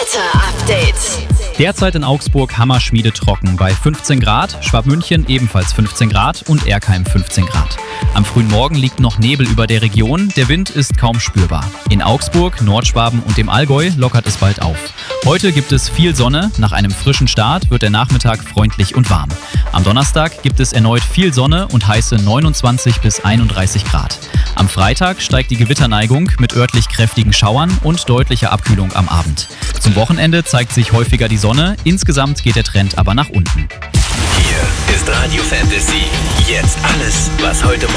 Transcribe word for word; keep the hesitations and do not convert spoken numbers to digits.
Wetter-Update. Derzeit in Augsburg hammerschmiede trocken bei fünfzehn Grad, Schwabmünchen ebenfalls fünfzehn Grad und Erkheim fünfzehn Grad. Am frühen Morgen liegt noch Nebel über der Region, der Wind ist kaum spürbar. In Augsburg, Nordschwaben und dem Allgäu lockert es bald auf. Heute gibt es viel Sonne, nach einem frischen Start wird der Nachmittag freundlich und warm. Am Donnerstag gibt es erneut viel Sonne und heiße neunundzwanzig bis einunddreißig Grad. Am Freitag steigt die Gewitterneigung mit örtlich kräftigen Schauern und deutlicher Abkühlung am Abend. Zum Wochenende zeigt sich häufiger die Sonne, insgesamt geht der Trend aber nach unten. Hier ist Radio Fantasy. Jetzt alles, was heute Morgen